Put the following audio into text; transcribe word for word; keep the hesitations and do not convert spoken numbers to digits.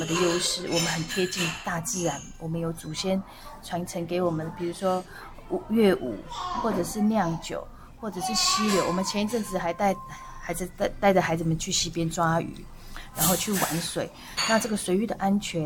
的优势，我们很贴近大自然，我们有祖先传承给我们的，比如说乐舞，或者是酿酒，或者是溪流。我们前一阵子还带孩子带带着孩子们去溪边抓鱼，然后去玩水。那这个水域的安全